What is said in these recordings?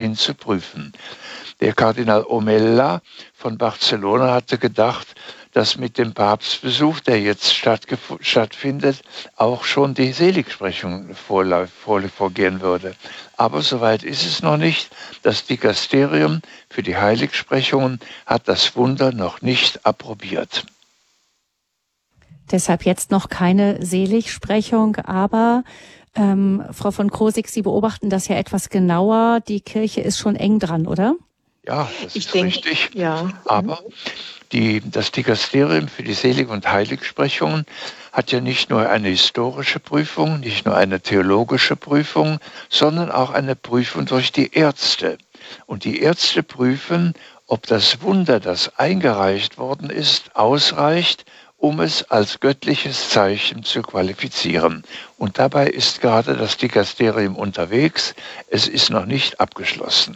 daraufhin zu prüfen. Der Kardinal Omella von Barcelona hatte gedacht, dass mit dem Papstbesuch, der jetzt stattfindet, auch schon die Seligsprechung vorgehen würde. Aber soweit ist es noch nicht. Das Dikasterium für die Heiligsprechungen hat das Wunder noch nicht approbiert. Deshalb jetzt noch keine Seligsprechung, aber Frau von Krosigk, Sie beobachten das ja etwas genauer. Die Kirche ist schon eng dran, oder? Ja, das ist richtig. Ja. Aber das Dikasterium für die Selig- und Heiligsprechungen hat ja nicht nur eine historische Prüfung, nicht nur eine theologische Prüfung, sondern auch eine Prüfung durch die Ärzte. Und die Ärzte prüfen, ob das Wunder, das eingereicht worden ist, ausreicht, um es als göttliches Zeichen zu qualifizieren. Und dabei ist gerade das Dikasterium unterwegs. Es ist noch nicht abgeschlossen.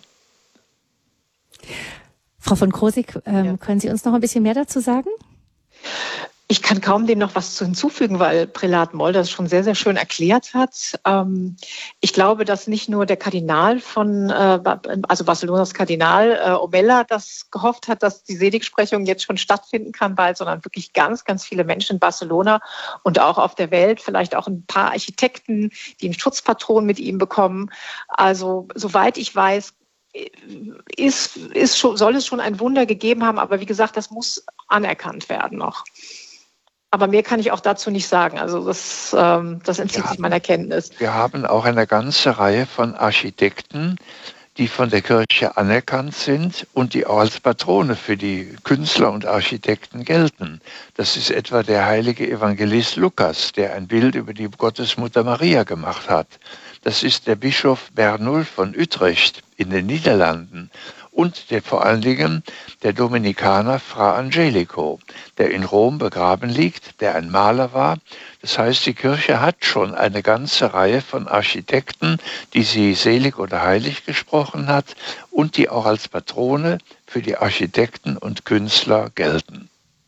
Frau von Krosigk, können Sie uns noch ein bisschen mehr dazu sagen? Ich kann kaum dem noch was hinzufügen, weil Prälat Moll das schon sehr, sehr schön erklärt hat. Ich glaube, dass nicht nur der Kardinal also Barcelonas Kardinal Omella das gehofft hat, dass die Seligsprechung jetzt schon stattfinden kann bald, sondern wirklich ganz, ganz viele Menschen in Barcelona und auch auf der Welt, vielleicht auch ein paar Architekten, die einen Schutzpatron mit ihm bekommen. Also soweit ich weiß, soll es schon ein Wunder gegeben haben, aber wie gesagt, das muss anerkannt werden noch. Aber mehr kann ich auch dazu nicht sagen. Also das entzieht sich meiner Kenntnis. Wir haben auch eine ganze Reihe von Architekten, die von der Kirche anerkannt sind und die auch als Patrone für die Künstler und Architekten gelten. Das ist etwa der heilige Evangelist Lukas, der ein Bild über die Gottesmutter Maria gemacht hat. Das ist der Bischof Bernulf von Utrecht in den Niederlanden und vor allen Dingen der Dominikaner Fra Angelico, der in Rom begraben liegt, der ein Maler war. Das heißt, die Kirche hat schon eine ganze Reihe von Architekten, die sie selig oder heilig gesprochen hat und die auch als Patrone für die Architekten und Künstler gelten.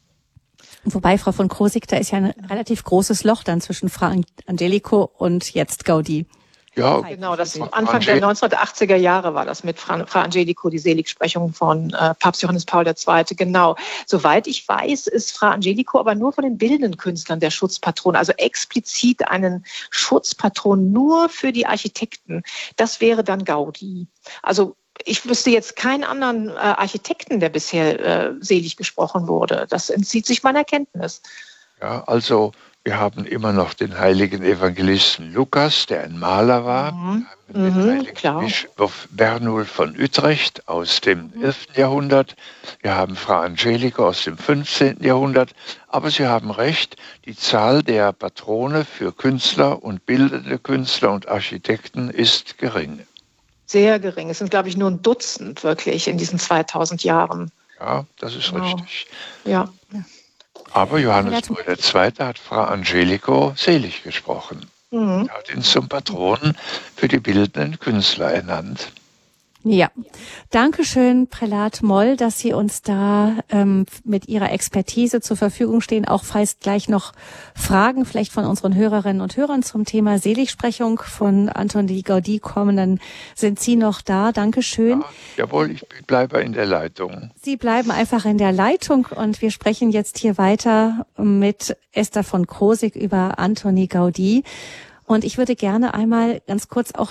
Wobei, Frau von Krosigk, da ist ja ein relativ großes Loch dann zwischen Fra Angelico und jetzt Gaudí. Ja, genau, das Anfang der 1980er Jahre war das mit Fra Angelico, die Seligsprechung von Papst Johannes Paul II. Genau. Soweit ich weiß, ist Fra Angelico aber nur von den bildenden Künstlern der Schutzpatron, also explizit einen Schutzpatron nur für die Architekten. Das wäre dann Gaudí. Also ich wüsste jetzt keinen anderen Architekten, der bisher selig gesprochen wurde. Das entzieht sich meiner Kenntnis. Ja, also wir haben immer noch den heiligen Evangelisten Lukas, der ein Maler war. Wir haben den heiligen Bischof Bernulf von Utrecht aus dem 11. Jahrhundert. Wir haben Fra Angelico aus dem 15. Jahrhundert. Aber Sie haben recht, die Zahl der Patrone für Künstler und bildende Künstler und Architekten ist gering. Sehr gering. Es sind, glaube ich, nur ein Dutzend wirklich in diesen 2000 Jahren. Ja, das ist richtig. Ja. Aber Johannes Paul II. Hat Fra Angelico selig gesprochen. Er hat ihn zum Patronen für die bildenden Künstler ernannt. Ja, Dankeschön, Prälat Moll, dass Sie uns da mit Ihrer Expertise zur Verfügung stehen. Auch falls gleich noch Fragen vielleicht von unseren Hörerinnen und Hörern zum Thema Seligsprechung von Antoni Gaudí kommen, dann sind Sie noch da. Dankeschön. Ja, jawohl, ich bleibe in der Leitung. Sie bleiben einfach in der Leitung und wir sprechen jetzt hier weiter mit Esther von Krosigk über Antoni Gaudí. Und ich würde gerne einmal ganz kurz auch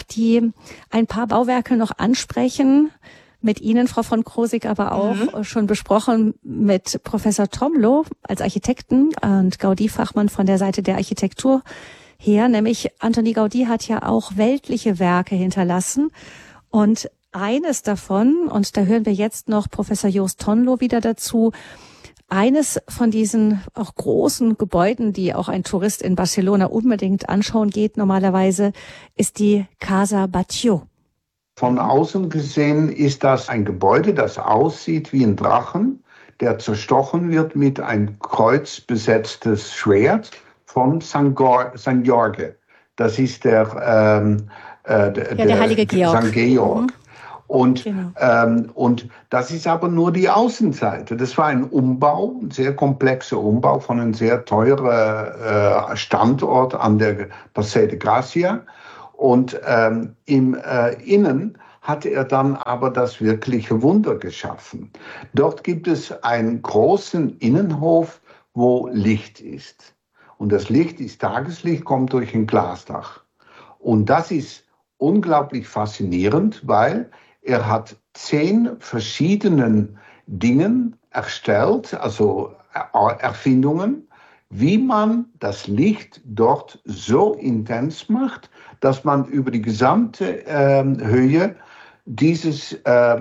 ein paar Bauwerke noch ansprechen. Mit Ihnen, Frau von Krosigk, aber auch schon besprochen mit Professor Tromlo als Architekten und Gaudí-Fachmann von der Seite der Architektur her. Nämlich Antoni Gaudí hat ja auch weltliche Werke hinterlassen. Und eines davon, und da hören wir jetzt noch Professor Joost Tonlo wieder dazu, eines von diesen auch großen Gebäuden, die auch ein Tourist in Barcelona unbedingt anschauen geht normalerweise, ist die Casa Batlló. Von außen gesehen ist das ein Gebäude, das aussieht wie ein Drachen, der zerstochen wird mit ein kreuzbesetztes Schwert von St. Jorge. Das ist der heilige Georg. St. Georg. Und das ist aber nur die Außenseite. Das war ein Umbau, ein sehr komplexer Umbau von einem sehr teuren Standort an der Paseo de Gracia. Und im Innen hat er dann aber das wirkliche Wunder geschaffen. Dort gibt es einen großen Innenhof, wo Licht ist. Und das Licht ist Tageslicht, kommt durch ein Glasdach. Und das ist unglaublich faszinierend, weil er hat 10 verschiedenen Dingen erstellt, also Erfindungen, wie man das Licht dort so intens macht, dass man über die gesamte Höhe dieses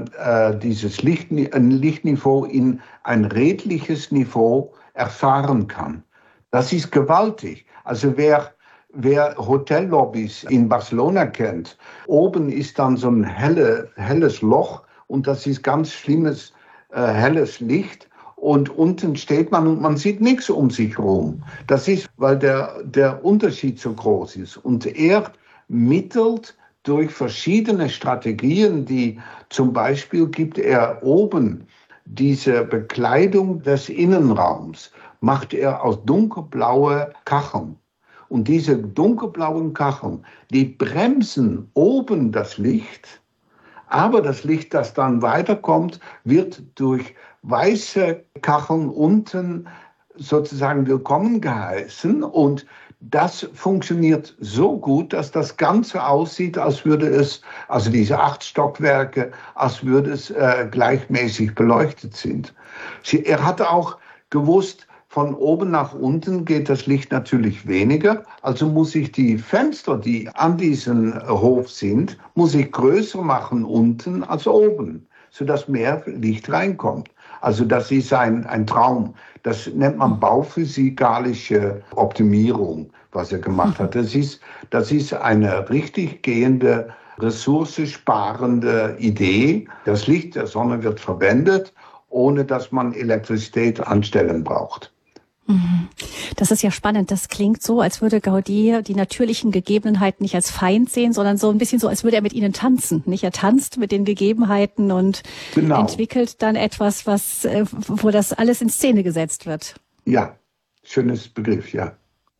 Lichtniveau in ein redliches Niveau erfahren kann. Das ist gewaltig. Also wer Hotellobbys in Barcelona kennt, oben ist dann so ein helles Loch und das ist ganz schlimmes helles Licht. Und unten steht man und man sieht nichts um sich herum. Das ist, weil der Unterschied so groß ist. Und er mittelt durch verschiedene Strategien, die zum Beispiel gibt er oben diese Bekleidung des Innenraums, macht er aus dunkelblaue Kacheln. Und diese dunkelblauen Kacheln, die bremsen oben das Licht, aber das Licht, das dann weiterkommt, wird durch weiße Kacheln unten sozusagen willkommen geheißen. Und das funktioniert so gut, dass das Ganze aussieht, als würde es, also diese 8 Stockwerke, als würde es gleichmäßig beleuchtet sind. Er hat auch gewusst, von oben nach unten geht das Licht natürlich weniger, also muss ich die Fenster, die an diesem Hof sind, muss ich größer machen unten als oben, sodass mehr Licht reinkommt. Also das ist ein Traum. Das nennt man bauphysikalische Optimierung, was er gemacht hat. Das ist eine richtig gehende, ressourcensparende Idee. Das Licht der Sonne wird verwendet, ohne dass man Elektrizität anstellen braucht. Das ist ja spannend. Das klingt so, als würde Gaudí die natürlichen Gegebenheiten nicht als Feind sehen, sondern so ein bisschen so, als würde er mit ihnen tanzen. Nicht? Er tanzt mit den Gegebenheiten und entwickelt dann etwas, wo das alles in Szene gesetzt wird. Ja, schönes Begriff, ja.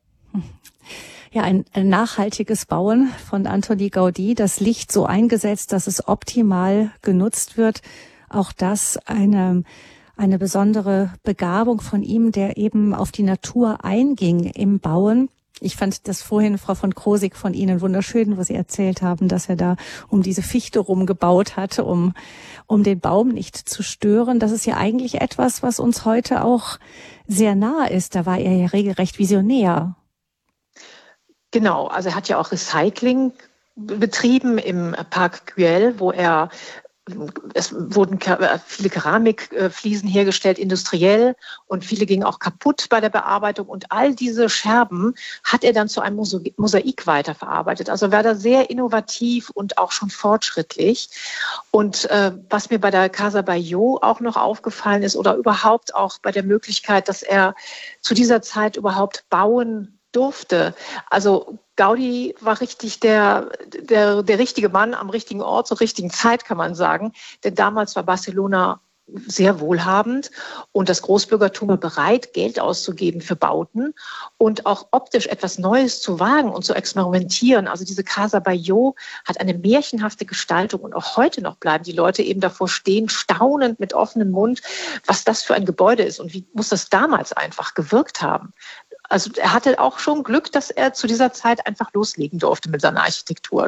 Ja, ein nachhaltiges Bauen von Antoni Gaudí, das Licht so eingesetzt, dass es optimal genutzt wird. Auch das eine besondere Begabung von ihm, der eben auf die Natur einging im Bauen. Ich fand das vorhin, Frau von Krosigk, von Ihnen wunderschön, wo Sie erzählt haben, dass er da um diese Fichte rumgebaut hatte, um den Baum nicht zu stören. Das ist ja eigentlich etwas, was uns heute auch sehr nahe ist. Da war er ja regelrecht visionär. Genau, also er hat ja auch Recycling betrieben im Park Güell, wo es wurden viele Keramikfliesen hergestellt, industriell, und viele gingen auch kaputt bei der Bearbeitung. Und all diese Scherben hat er dann zu einem Mosaik weiterverarbeitet. Also war da sehr innovativ und auch schon fortschrittlich. Und was mir bei der Casa Batlló auch noch aufgefallen ist, oder überhaupt auch bei der Möglichkeit, dass er zu dieser Zeit überhaupt bauen durfte. Also Gaudí war richtig der richtige Mann am richtigen Ort zur richtigen Zeit, kann man sagen. Denn damals war Barcelona sehr wohlhabend und das Großbürgertum war bereit, Geld auszugeben für Bauten und auch optisch etwas Neues zu wagen und zu experimentieren. Also diese Casa Batlló hat eine märchenhafte Gestaltung und auch heute noch bleiben die Leute eben davor stehen, staunend mit offenem Mund, was das für ein Gebäude ist und wie muss das damals einfach gewirkt haben. Also er hatte auch schon Glück, dass er zu dieser Zeit einfach loslegen durfte mit seiner Architektur.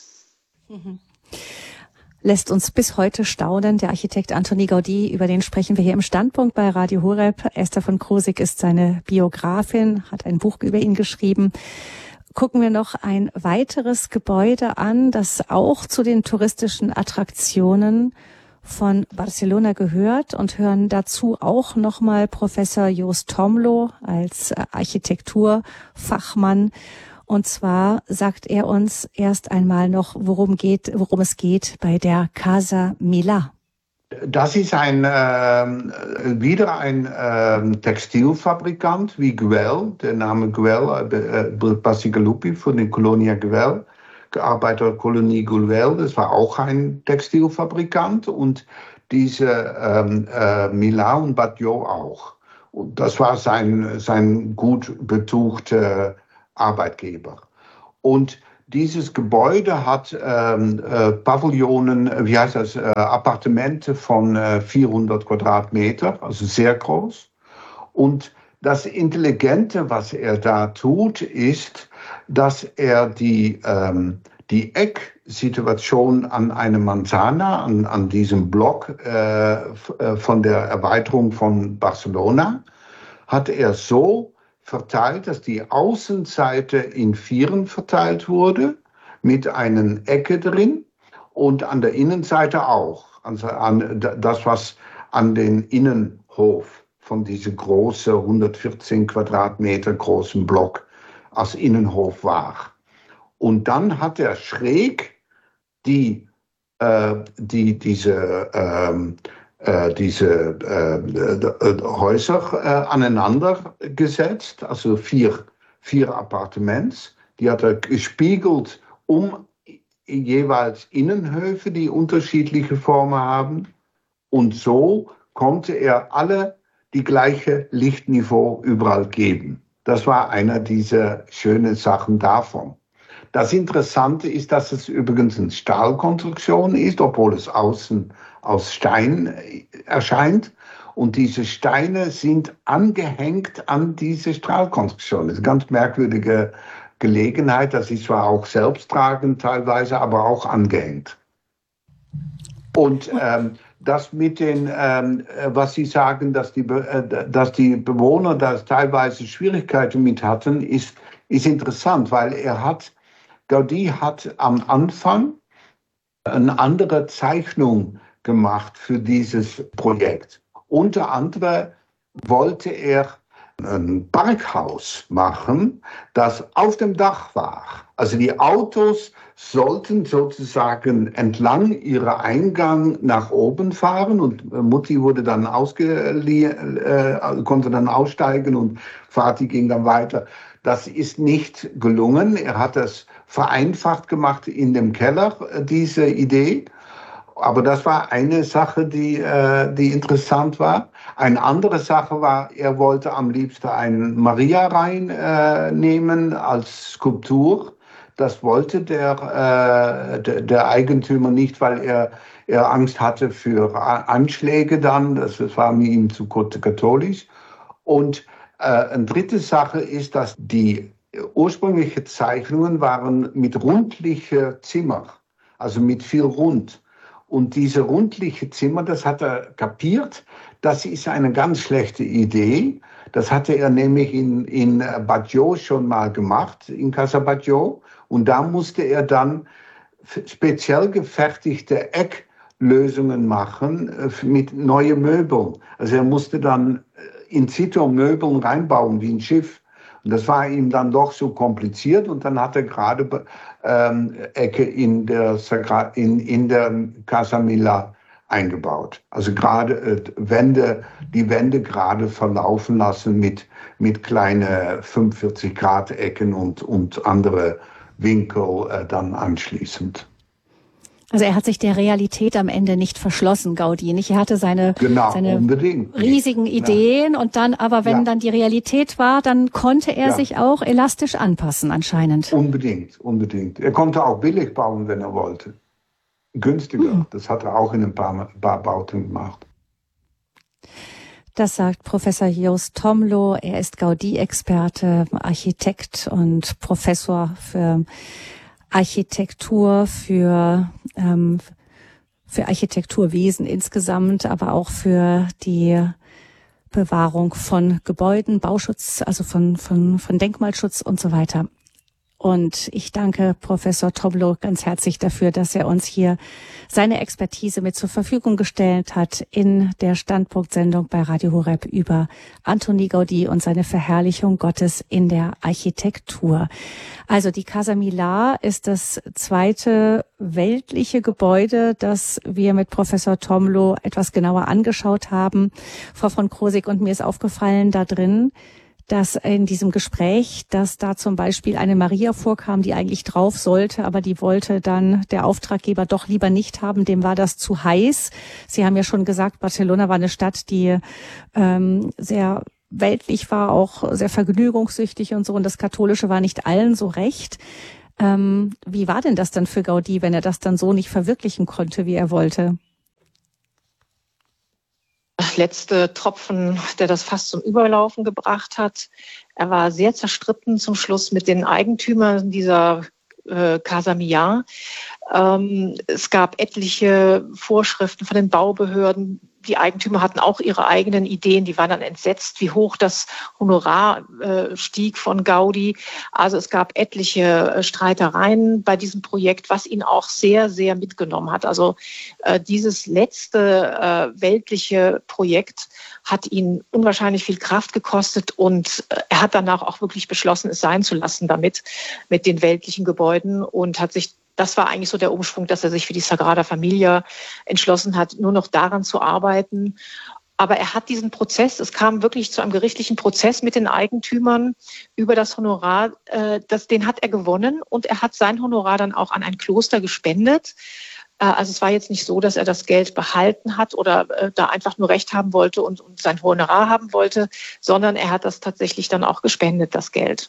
Lässt uns bis heute staunen. Der Architekt Antoni Gaudí, über den sprechen wir hier im Standpunkt bei Radio Horeb. Esther von Krosigk ist seine Biografin, hat ein Buch über ihn geschrieben. Gucken wir noch ein weiteres Gebäude an, das auch zu den touristischen Attraktionen von Barcelona gehört, und hören dazu auch nochmal Professor Joost Tomlo als Architekturfachmann. Und zwar sagt er uns erst einmal noch, worum es geht bei der Casa Milà. Das ist wieder ein Textilfabrikant wie Güell, der Name Güell, Bacigalupi von der Colonia Güell. Arbeiterkolonie Güell, das war auch ein Textilfabrikant, und diese Milà und Batlló auch. Und das war sein gut betuchter Arbeitgeber. Und Dieses Gebäude hat Pavillonen, Appartemente von 400 Quadratmeter, also sehr groß. Und das Intelligente, was er da tut, ist, dass er die Ecksituation an einem Manzana, an diesem Block von der Erweiterung von Barcelona, hat er so verteilt, dass die Außenseite in Vieren verteilt wurde, mit einer Ecke drin und an der Innenseite auch. Also das, was an den Innenhof von diesem großen, 114 Quadratmeter großen Block als Innenhof war. Und dann hat er schräg diese Häuser aneinander gesetzt, also vier Appartements. Die hat er gespiegelt jeweils Innenhöfe, die unterschiedliche Formen haben. Und so konnte er alle die gleiche Lichtniveau überall geben. Das war einer dieser schönen Sachen davon. Das Interessante ist, dass es übrigens eine Stahlkonstruktion ist, obwohl es außen aus Stein erscheint. Und diese Steine sind angehängt an diese Stahlkonstruktion. Das ist eine ganz merkwürdige Gelegenheit. Das ist zwar auch selbsttragend teilweise, aber auch angehängt. Und das mit den, was Sie sagen, dass die Bewohner da teilweise Schwierigkeiten mit hatten, ist interessant, weil Gaudí hat am Anfang eine andere Zeichnung gemacht für dieses Projekt. Unter anderem wollte er ein Parkhaus machen, das auf dem Dach war. Also die Autos sollten sozusagen entlang ihrer Eingang nach oben fahren und Mutti wurde dann konnte dann aussteigen und Vati ging dann weiter. Das ist nicht gelungen. Er hat das vereinfacht gemacht in dem Keller, diese Idee. Aber das war eine Sache, die interessant war. Eine andere Sache war, er wollte am liebsten einen Maria reinnehmen als Skulptur. Das wollte der Eigentümer nicht, weil er Angst hatte für Anschläge dann. Das war mir ihm zu katholisch. Und eine dritte Sache ist, dass die ursprünglichen Zeichnungen waren mit rundlichen Zimmer, also mit viel Rund. Und diese rundliche Zimmer, das hat er kapiert, das ist eine ganz schlechte Idee. Das hatte er nämlich in Batlló schon mal gemacht, in Casa Batlló. Und da musste er dann speziell gefertigte Ecklösungen machen mit neuen Möbeln. Also er musste dann in situ Möbeln reinbauen, wie ein Schiff. Und das war ihm dann doch so kompliziert. Und dann hat er gerade Ecke in der Casa Milà eingebaut. Also gerade die Wände gerade verlaufen lassen mit kleinen 45-Grad-Ecken und andere Winkel dann anschließend. Also er hat sich der Realität am Ende nicht verschlossen, Gaudí, nicht? Er hatte seine riesigen Ideen und dann, aber wenn dann die Realität war, dann konnte er sich auch elastisch anpassen anscheinend. Unbedingt. Er konnte auch billig bauen, wenn er wollte. Günstiger. Das hat er auch in ein paar Bauten gemacht. Das sagt Professor Joost Tomlo. Er ist Gaudí-Experte, Architekt und Professor für Architektur, für Architekturwesen insgesamt, aber auch für die Bewahrung von Gebäuden, Bauschutz, also von Denkmalschutz und so weiter. Und ich danke Professor Tomlo ganz herzlich dafür, dass er uns hier seine Expertise mit zur Verfügung gestellt hat in der Standpunkt-Sendung bei Radio Horeb über Antoni Gaudí und seine Verherrlichung Gottes in der Architektur. Also die Casa Milà ist das zweite weltliche Gebäude, das wir mit Professor Tomlo etwas genauer angeschaut haben. Frau von Krosigk, und mir ist aufgefallen da drin, dass in diesem Gespräch, dass da zum Beispiel eine Maria vorkam, die eigentlich drauf sollte, aber die wollte dann der Auftraggeber doch lieber nicht haben, dem war das zu heiß. Sie haben ja schon gesagt, Barcelona war eine Stadt, die sehr weltlich war, auch sehr vergnügungssüchtig und so, und das Katholische war nicht allen so recht. Wie war denn das dann für Gaudí, wenn er das dann so nicht verwirklichen konnte, wie er wollte? Das letzte Tropfen, der das fast zum Überlaufen gebracht hat. Er war sehr zerstritten zum Schluss mit den Eigentümern dieser Casa Millar. Es gab etliche Vorschriften von den Baubehörden. Die Eigentümer hatten auch ihre eigenen Ideen. Die waren dann entsetzt, wie hoch das Honorar stieg von Gaudí. Also es gab etliche Streitereien bei diesem Projekt, was ihn auch sehr, sehr mitgenommen hat. Also dieses letzte weltliche Projekt hat ihn unwahrscheinlich viel Kraft gekostet und er hat danach auch wirklich beschlossen, es sein zu lassen mit den weltlichen Gebäuden und hat sich, das war eigentlich so der Umschwung, dass er sich für die Sagrada Familia entschlossen hat, nur noch daran zu arbeiten. Aber er hat diesen Prozess, es kam wirklich zu einem gerichtlichen Prozess mit den Eigentümern über das Honorar, den hat er gewonnen und er hat sein Honorar dann auch an ein Kloster gespendet. Also es war jetzt nicht so, dass er das Geld behalten hat oder da einfach nur Recht haben wollte und sein Honorar haben wollte, sondern er hat das tatsächlich dann auch gespendet, das Geld.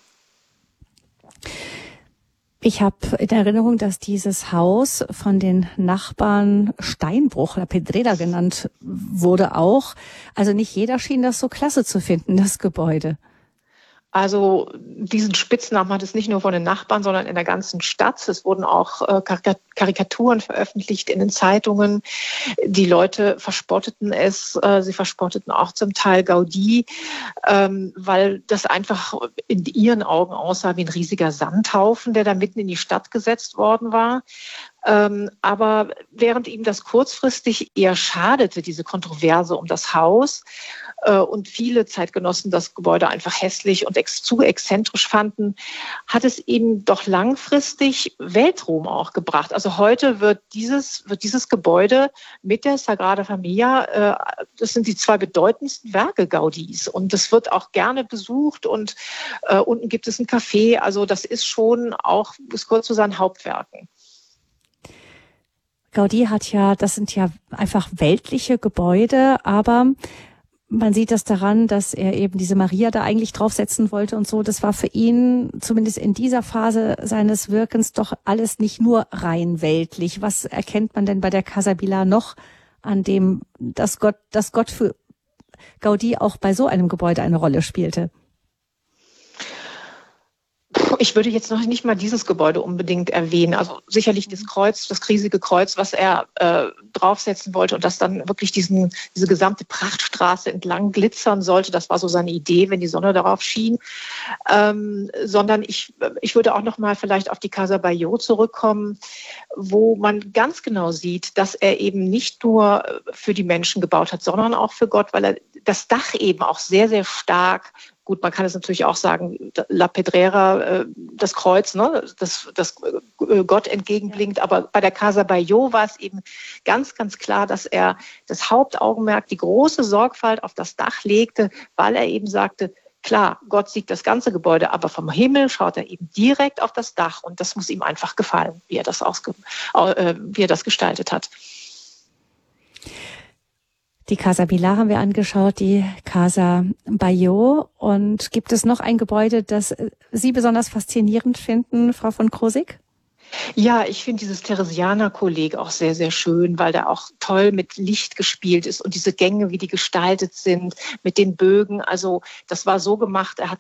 Ich habe in Erinnerung, dass dieses Haus von den Nachbarn Steinbruch oder Pedrera genannt wurde auch. Also nicht jeder schien das so klasse zu finden, das Gebäude. Also diesen Spitznamen hat es nicht nur von den Nachbarn, sondern in der ganzen Stadt. Es wurden auch Karikaturen veröffentlicht in den Zeitungen. Die Leute verspotteten es. Sie verspotteten auch zum Teil Gaudí, weil das einfach in ihren Augen aussah wie ein riesiger Sandhaufen, der da mitten in die Stadt gesetzt worden war. Aber während ihm das kurzfristig eher schadete, diese Kontroverse um das Haus, und viele Zeitgenossen das Gebäude einfach hässlich und zu exzentrisch fanden, hat es ihm doch langfristig Weltruhm auch gebracht. Also heute wird dieses Gebäude mit der Sagrada Familia, das sind die zwei bedeutendsten Werke Gaudís und das wird auch gerne besucht und unten gibt es ein Café. Also das ist schon auch, es gehört zu seinen Hauptwerken. Gaudí hat ja, das sind ja einfach weltliche Gebäude, aber man sieht das daran, dass er eben diese Maria da eigentlich draufsetzen wollte und so. Das war für ihn, zumindest in dieser Phase seines Wirkens, doch alles nicht nur rein weltlich. Was erkennt man denn bei der Casa Millar noch an dem, dass Gott für Gaudí auch bei so einem Gebäude eine Rolle spielte? Ich würde jetzt noch nicht mal dieses Gebäude unbedingt erwähnen. Also sicherlich das Kreuz, das riesige Kreuz, was er draufsetzen wollte und das dann wirklich diese gesamte Prachtstraße entlang glitzern sollte. Das war so seine Idee, wenn die Sonne darauf schien. Sondern ich würde auch noch mal vielleicht auf die Casa Bayeux zurückkommen, wo man ganz genau sieht, dass er eben nicht nur für die Menschen gebaut hat, sondern auch für Gott, weil er das Dach eben auch sehr, sehr stark. Gut, man kann es natürlich auch sagen, La Pedrera, das Kreuz, ne, das Gott entgegenblinkt. Aber bei der Casa Bayeux war es eben ganz, ganz klar, dass er das Hauptaugenmerk, die große Sorgfalt auf das Dach legte, weil er eben sagte, klar, Gott sieht das ganze Gebäude, aber vom Himmel schaut er eben direkt auf das Dach. Und das muss ihm einfach gefallen, wie er das gestaltet hat. Die Casa Millar haben wir angeschaut, die Casa Bayeux. Und gibt es noch ein Gebäude, das Sie besonders faszinierend finden, Frau von Krosigk? Ja, ich finde dieses Theresianer-Kolleg auch sehr, sehr schön, weil da auch toll mit Licht gespielt ist und diese Gänge, wie die gestaltet sind, mit den Bögen. Also das war so gemacht, er hat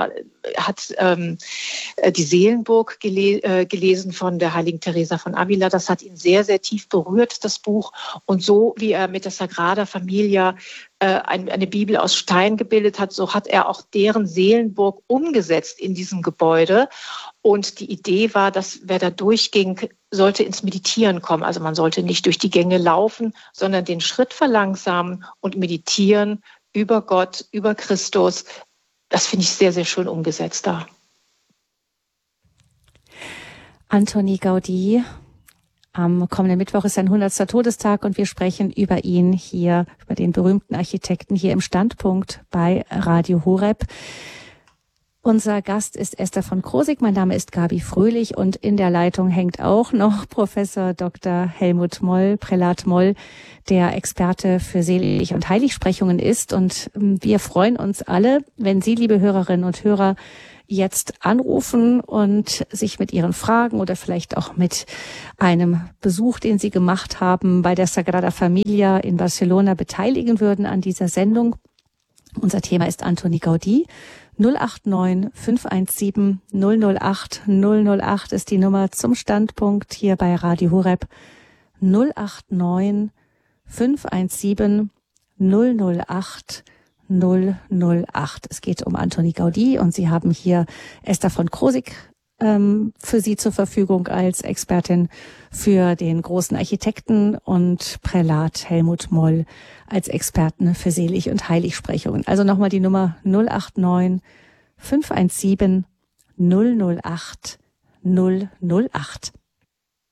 die Seelenburg gelesen von der heiligen Teresa von Avila. Das hat ihn sehr, sehr tief berührt, das Buch. Und so wie er mit der Sagrada Familia eine Bibel aus Stein gebildet hat, so hat er auch deren Seelenburg umgesetzt in diesem Gebäude. Und die Idee war, dass wer da durchging, sollte ins Meditieren kommen. Also man sollte nicht durch die Gänge laufen, sondern den Schritt verlangsamen und meditieren über Gott, über Christus. Das finde ich sehr, sehr schön umgesetzt da. Antoni Gaudí. Am kommenden Mittwoch ist sein 100. Todestag und wir sprechen über ihn hier, über den berühmten Architekten hier im Standpunkt bei Radio Horeb. Unser Gast ist Esther von Krosigk. Mein Name ist Gabi Fröhlich und in der Leitung hängt auch noch Professor Dr. Helmut Moll, Prälat Moll, der Experte für Selig- und Heiligsprechungen ist. Und wir freuen uns alle, wenn Sie, liebe Hörerinnen und Hörer, jetzt anrufen und sich mit Ihren Fragen oder vielleicht auch mit einem Besuch, den Sie gemacht haben, bei der Sagrada Familia in Barcelona beteiligen würden an dieser Sendung. Unser Thema ist Antoni Gaudí. 089 517 008 008 ist die Nummer zum Standpunkt hier bei Radio Horeb. 089 517 008 008. Es geht um Antoni Gaudí und Sie haben hier Esther von Krosigk für Sie zur Verfügung als Expertin für den großen Architekten und Prälat Helmut Moll als Experten für Selig- und Heiligsprechungen. Also nochmal die Nummer 089 517 008 008.